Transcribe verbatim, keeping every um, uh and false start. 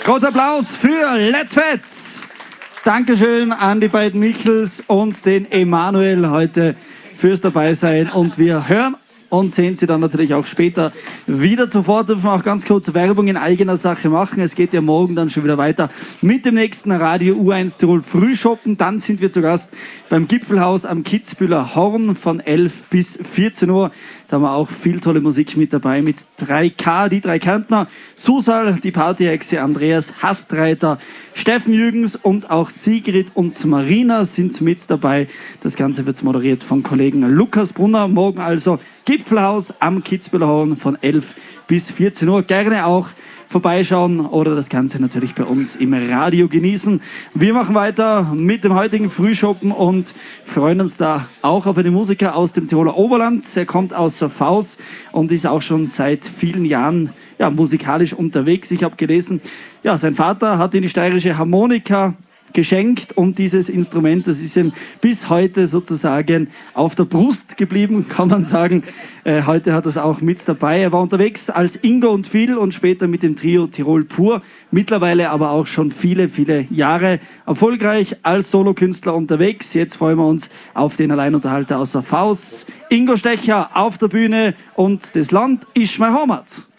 Großer Applaus für Let's Fets. Dankeschön an die beiden Michels und den Emanuel heute fürs Dabeisein. Und wir hören und sehen Sie dann natürlich auch später wieder. Zuvor dürfen wir auch ganz kurz Werbung in eigener Sache machen. Es geht ja morgen dann schon wieder weiter mit dem nächsten Radio U eins Tirol Frühschoppen. Dann sind wir zu Gast beim Gipfelhaus am Kitzbüheler Horn von elf bis vierzehn Uhr. Da haben wir auch viel tolle Musik mit dabei mit drei K, die drei Kärntner, Susal, die Partyhexe, Andreas Hastreiter, Steffen Jürgens und auch Sigrid und Marina sind mit dabei. Das Ganze wird moderiert von Kollegen Lukas Brunner. Morgen also Gipfelhaus am Kitzbüheler Horn von elf bis vierzehn Uhr. Gerne auch vorbeischauen oder das Ganze natürlich bei uns im Radio genießen. Wir machen weiter mit dem heutigen Frühschoppen und freuen uns da auch auf einen Musiker aus dem Tiroler Oberland. Er kommt aus Faus und ist auch schon seit vielen Jahren ja, musikalisch unterwegs. Ich habe gelesen, ja, sein Vater hat ihn die steirische Harmonika geschenkt und dieses Instrument, das ist ihm bis heute sozusagen auf der Brust geblieben, kann man sagen. Äh, heute hat er es auch mit dabei. Er war unterwegs als Ingo und Phil und später mit dem Trio Tirol Pur. Mittlerweile aber auch schon viele, viele Jahre erfolgreich als Solokünstler unterwegs. Jetzt freuen wir uns auf den Alleinunterhalter aus der Faust. Ingo Stecher auf der Bühne und das Land ist mein Heimat.